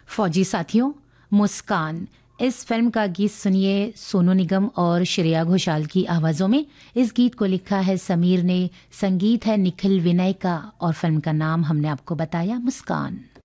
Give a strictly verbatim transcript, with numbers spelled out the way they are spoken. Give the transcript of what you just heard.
फौजी साथियों, मुस्कान इस फिल्म का गीत सुनिए सोनू निगम और श्रेया घोषाल की आवाज़ों में। इस गीत को लिखा है समीर ने, संगीत है निखिल विनय का और फिल्म का नाम हमने आपको बताया मुस्कान।